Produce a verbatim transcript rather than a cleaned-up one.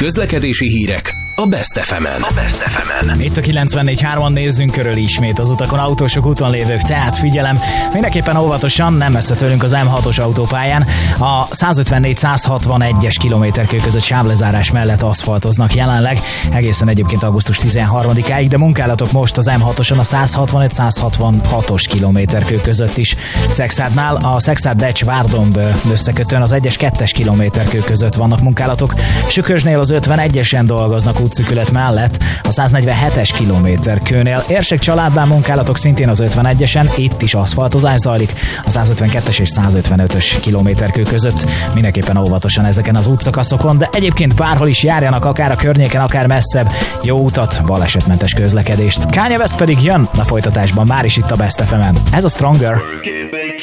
Közlekedési hírek a Best ef emen. A Best ef emen. Itt a kilencvennégy hárman nézzünk körül ismét az utakon, autósok, úton lévők, tehát figyelem, mindenképpen óvatosan, nem messze tőlünk az em hatos autópályán. A százötvennégy százhatvanegyes kilométerkő között sávlezárás mellett aszfaltoznak jelenleg, egészen egyébként augusztus tizenharmadikáig, de munkálatok most az em hatoson a százhatvanöt százhatvanhatos kilométerkő között is. Szexárdnál a Szexárd-Decs-Várdomb összekötőn az egyes kettes kilométerkő között vannak munkálatok. Sükösnél az ötvenegyesen dolgoznak útszűkület mellett, a száznegyvenhetes kilométerkőnél. Érsek-Családnál munkálatok szintén az ötvenegyesen, itt is aszfaltozás zajlik, a százötvenkettes és százötvenötös kilométerkő között. Mindenképpen óvatosan ezeken az útszakaszokon, de egyébként bárhol is járjanak, akár a környéken, akár messzebb. Jó utat, balesetmentes közlekedést. Kanye West pedig jön a folytatásban, már is itt a Best ef emen. Ez a Stronger.